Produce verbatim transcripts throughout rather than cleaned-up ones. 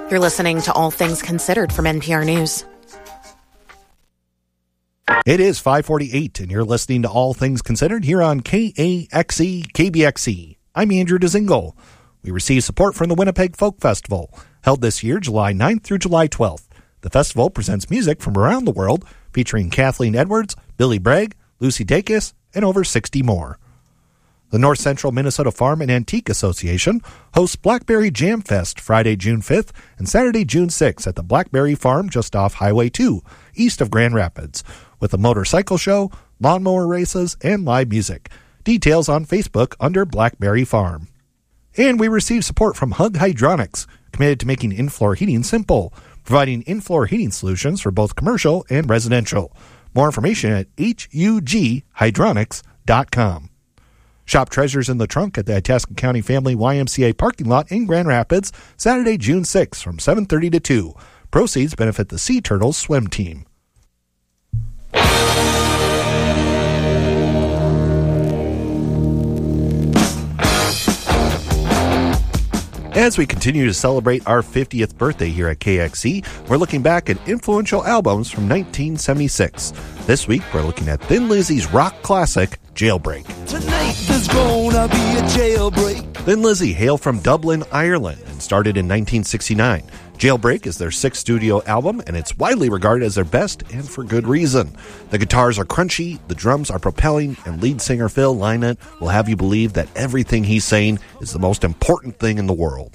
You're listening to All Things Considered from N P R News. It is five forty-eight, and you're listening to All Things Considered here on K A X E, K B X E. I'm Andrew Dzingel. We receive support from the Winnipeg Folk Festival, held this year July ninth through July twelfth. The festival presents music from around the world, featuring Kathleen Edwards, Billy Bragg, Lucy Dacus, and over sixty more. The North Central Minnesota Farm and Antique Association hosts Blackberry Jam Fest Friday, June fifth and Saturday, June sixth at the Blackberry Farm just off Highway two, east of Grand Rapids, with a motorcycle show, lawnmower races, and live music. Details on Facebook under Blackberry Farm. And we receive support from Hug Hydronics, committed to making in-floor heating simple, providing in-floor heating solutions for both commercial and residential. More information at hug hydronics dot com. Shop Treasures in the Trunk at the Itasca County Family Y M C A parking lot in Grand Rapids, Saturday, June sixth from seven thirty to two. Proceeds benefit the Sea Turtles swim team. As we continue to celebrate our fiftieth birthday here at K X E, we're looking back at influential albums from nineteen seventy-six. This week, we're looking at Thin Lizzy's rock classic, Jailbreak. Tonight there's gonna be a jailbreak. Thin Lizzy hail from Dublin, Ireland, and started in nineteen sixty-nine. Jailbreak is their sixth studio album, and it's widely regarded as their best, and for good reason. The guitars are crunchy, the drums are propelling, and lead singer Phil Lynott will have you believe that everything he's saying is the most important thing in the world.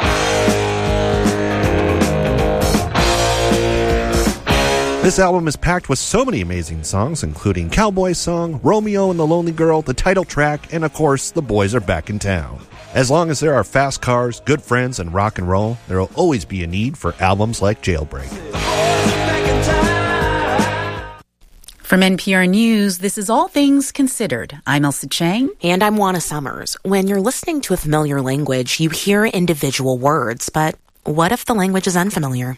This album is packed with so many amazing songs, including Cowboy Song, Romeo and the Lonely Girl, the title track, and of course, The Boys Are Back in Town. As long as there are fast cars, good friends, and rock and roll, there will always be a need for albums like Jailbreak. From N P R News, this is All Things Considered. I'm Elsa Chang. And I'm Juana Summers. When you're listening to a familiar language, you hear individual words, but what if the language is unfamiliar?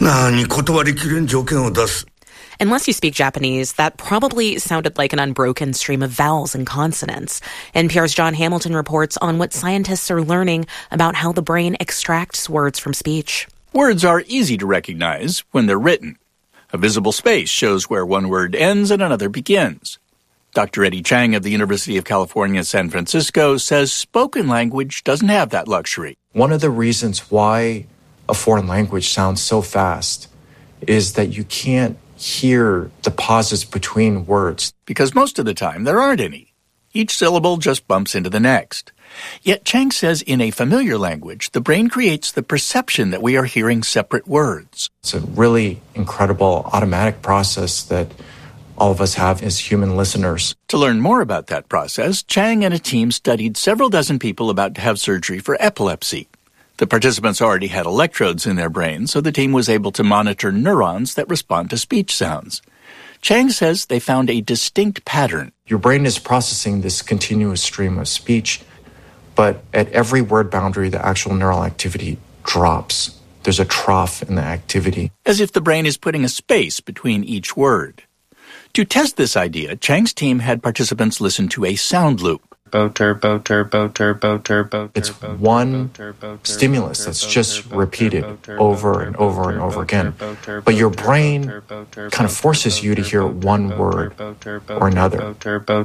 Unless you speak Japanese, that probably sounded like an unbroken stream of vowels and consonants. N P R's John Hamilton reports on what scientists are learning about how the brain extracts words from speech. Words are easy to recognize when they're written. A visible space shows where one word ends and another begins. Doctor Eddie Chang of the University of California, San Francisco says spoken language doesn't have that luxury. One of the reasons why a foreign language sounds so fast is that you can't hear the pauses between words. Because most of the time there aren't any. Each syllable just bumps into the next. Yet Chang says in a familiar language, the brain creates the perception that we are hearing separate words. It's a really incredible automatic process that all of us have as human listeners. To learn more about that process, Chang and a team studied several dozen people about to have surgery for epilepsy. The participants already had electrodes in their brains, so the team was able to monitor neurons that respond to speech sounds. Chang says they found a distinct pattern. Your brain is processing this continuous stream of speech, but at every word boundary, the actual neural activity drops. There's a trough in the activity. As if the brain is putting a space between each word. To test this idea, Chang's team had participants listen to a sound loop. Turbo, turbo, turbo, turbo. It's one stimulus that's just repeated over and over and over again. But your brain kind of forces you to hear one word or another.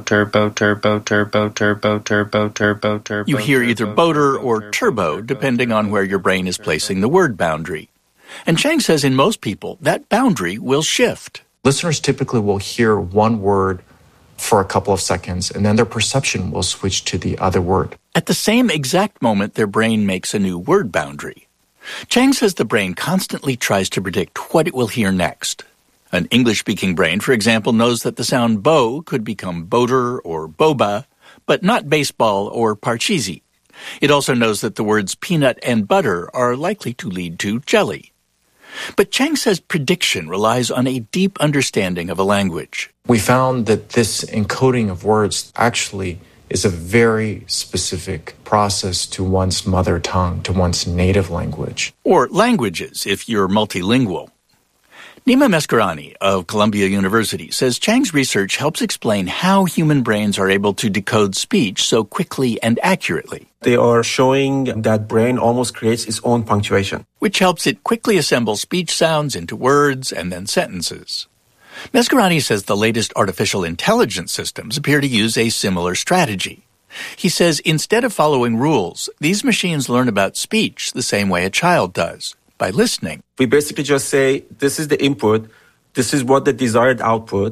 You hear either boater or turbo, depending on where your brain is placing the word boundary. And Chang says in most people, that boundary will shift. Listeners typically will hear one word for a couple of seconds, and then their perception will switch to the other word. At the same exact moment, their brain makes a new word boundary. Chang says the brain constantly tries to predict what it will hear next. An English-speaking brain, for example, knows that the sound bow could become boater or boba, but not baseball or parcheesi. It also knows that the words peanut and butter are likely to lead to jelly. But Chang says prediction relies on a deep understanding of a language. We found that this encoding of words actually is a very specific process to one's mother tongue, to one's native language. Or languages, if you're multilingual. Nima Meskarani of Columbia University says Chang's research helps explain how human brains are able to decode speech so quickly and accurately. They are showing that brain almost creates its own punctuation, which helps it quickly assemble speech sounds into words and then sentences. Meskarani says the latest artificial intelligence systems appear to use a similar strategy. He says instead of following rules, these machines learn about speech the same way a child does, by listening. We basically just say, this is the input, this is what the desired output,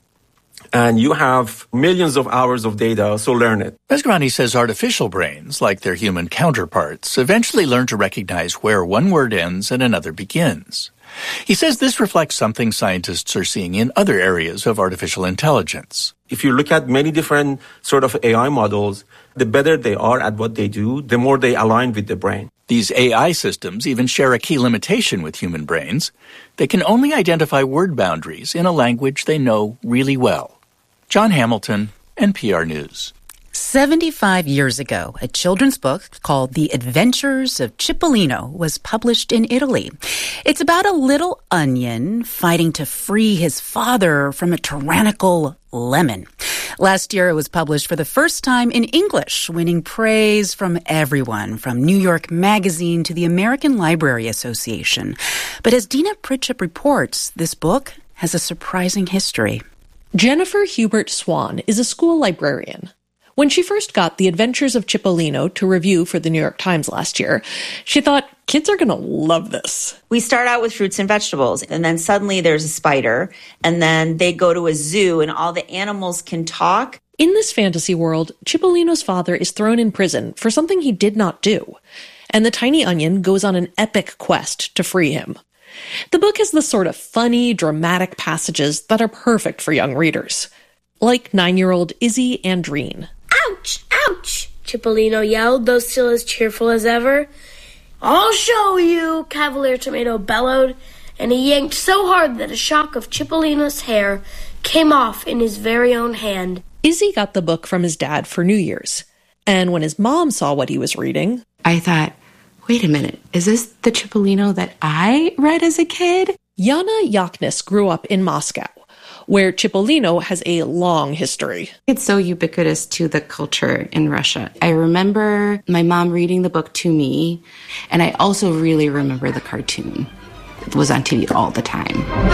and you have millions of hours of data, so learn it. Meskarani says artificial brains, like their human counterparts, eventually learn to recognize where one word ends and another begins. He says this reflects something scientists are seeing in other areas of artificial intelligence. If you look at many different sort of A I models, the better they are at what they do, the more they align with the brain. These A I systems even share a key limitation with human brains. They can only identify word boundaries in a language they know really well. John Hamilton, N P R News. seventy-five years ago, a children's book called The Adventures of Cipollino was published in Italy. It's about a little onion fighting to free his father from a tyrannical lemon. Last year, it was published for the first time in English, winning praise from everyone, from New York Magazine to the American Library Association. But as Dina Pritchett reports, this book has a surprising history. Jennifer Hubert Swan is a school librarian. When she first got The Adventures of Cipollino to review for the New York Times last year, she thought, kids are going to love this. We start out with fruits and vegetables, and then suddenly there's a spider, and then they go to a zoo, and all the animals can talk. In this fantasy world, Cipollino's father is thrown in prison for something he did not do, and the tiny onion goes on an epic quest to free him. The book has the sort of funny, dramatic passages that are perfect for young readers, like nine-year-old Izzy Andreen. Ouch! Ouch! Cipollino yelled, though still as cheerful as ever. I'll show you, Cavalier Tomato bellowed, and he yanked so hard that a shock of Cipollino's hair came off in his very own hand. Izzy got the book from his dad for New Year's, and when his mom saw what he was reading, I thought, wait a minute, is this the Cipollino that I read as a kid? Yana Yaknis grew up in Moscow, where Cipollino has a long history. It's so ubiquitous to the culture in Russia. I remember my mom reading the book to me, and I also really remember the cartoon. It was on T V all the time.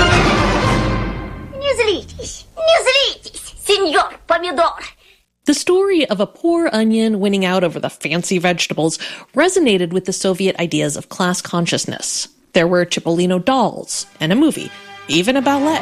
Signor Pomidor. The story of a poor onion winning out over the fancy vegetables resonated with the Soviet ideas of class consciousness. There were Cipollino dolls and a movie, even a ballet.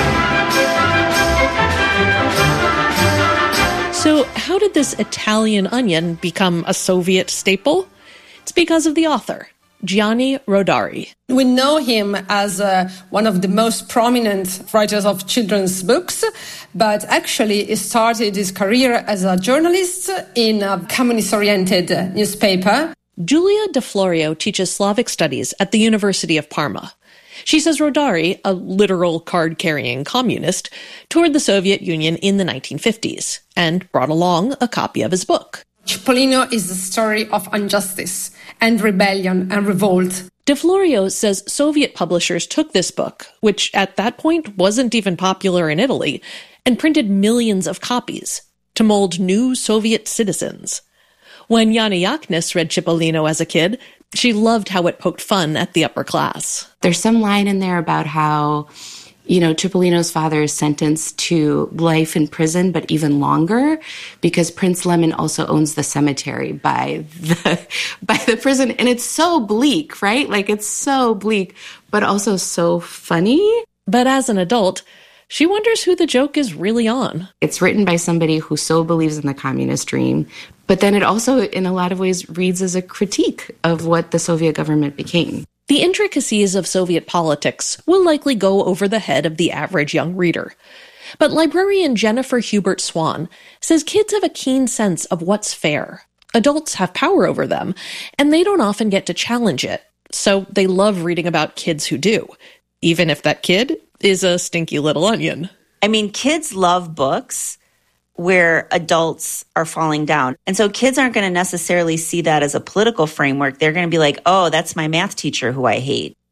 So how did this Italian onion become a Soviet staple? It's because of the author, Gianni Rodari. We know him as uh, one of the most prominent writers of children's books, but actually he started his career as a journalist in a communist-oriented newspaper. Giulia De Florio teaches Slavic studies at the University of Parma. She says Rodari, a literal card-carrying communist, toured the Soviet Union in the nineteen fifties and brought along a copy of his book. Cipollino is the story of injustice and rebellion and revolt. De Florio says Soviet publishers took this book, which at that point wasn't even popular in Italy, and printed millions of copies to mold new Soviet citizens. When Yana Yaknis read Cipollino as a kid, she loved how it poked fun at the upper class. There's some line in there about how, you know, Cipollino's father is sentenced to life in prison, but even longer, because Prince Lemon also owns the cemetery by the by the prison. And it's so bleak, right? Like, it's so bleak, but also so funny. But as an adult, she wonders who the joke is really on. It's written by somebody who so believes in the communist dream, but then it also, in a lot of ways, reads as a critique of what the Soviet government became. The intricacies of Soviet politics will likely go over the head of the average young reader. But librarian Jennifer Hubert Swan says kids have a keen sense of what's fair. Adults have power over them, and they don't often get to challenge it. So they love reading about kids who do, even if that kid is a stinky little onion. I mean, kids love books where adults are falling down. And so kids aren't going to necessarily see that as a political framework. They're going to be like, oh, that's my math teacher who I hate.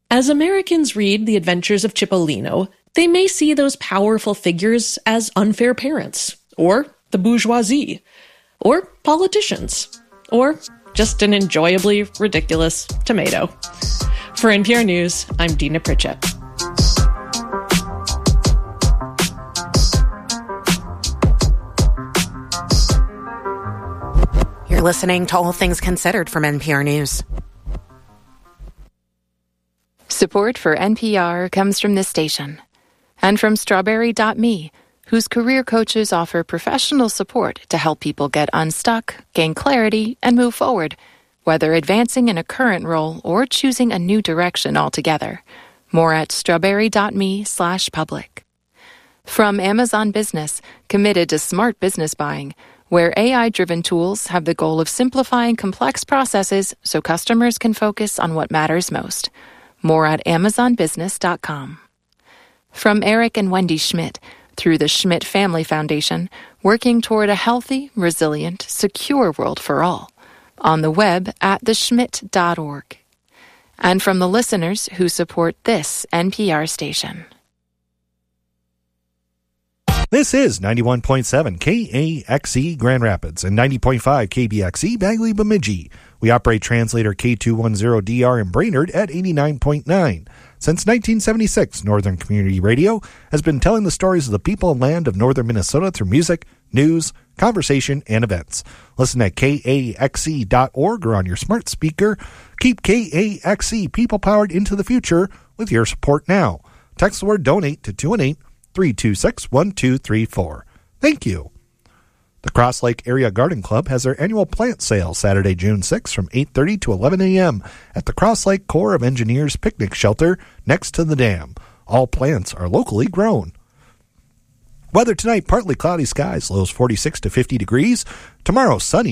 As Americans read The Adventures of Cipollino, they may see those powerful figures as unfair parents, or the bourgeoisie, or politicians, or just an enjoyably ridiculous tomato. For N P R News, I'm Dina Pritchett. You're listening to All Things Considered from N P R News. Support for N P R comes from this station and from Strawberry dot me, whose career coaches offer professional support to help people get unstuck, gain clarity, and move forward, whether advancing in a current role or choosing a new direction altogether. More at strawberry dot me slash public. From Amazon Business, committed to smart business buying, where A I-driven tools have the goal of simplifying complex processes so customers can focus on what matters most. More at amazon business dot com. From Eric and Wendy Schmidt, through the Schmidt Family Foundation, working toward a healthy, resilient, secure world for all. On the web at the schmidt dot org. And from the listeners who support this N P R station. This is ninety-one point seven K A X E Grand Rapids and ninety point five K B X E Bagley Bemidji. We operate translator K two ten D R in Brainerd at eighty-nine point nine. Since nineteen seventy-six, Northern Community Radio has been telling the stories of the people and land of northern Minnesota through music, news, conversation, and events. Listen at K A X E dot org or on your smart speaker. Keep K A X E people-powered into the future with your support now. Text the word DONATE to two one eight, three two six, one two three four. Thank you. The Cross Lake Area Garden Club has their annual plant sale Saturday, June sixth from eight thirty to eleven a.m. at the Cross Lake Corps of Engineers Picnic Shelter next to the dam. All plants are locally grown. Weather tonight, partly cloudy skies, lows forty-six to fifty degrees. Tomorrow, sunny.